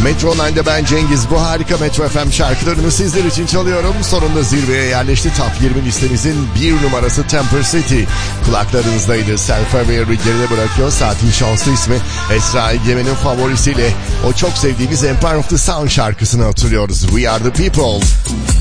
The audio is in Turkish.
Metro 9'da ben Cengiz. Bu harika Metro FM şarkılarını sizler için çalıyorum. Sonunda zirveye yerleşti. Top 20 listemizin bir numarası Temper City. Kulaklarınızdaydı. Self-Aware'ı geride bırakıyor. Saatin şanslı ismi Esra Egemen'in favorisiyle o çok sevdiğimiz Empire of the Sun şarkısını hatırlıyoruz. We Are The People.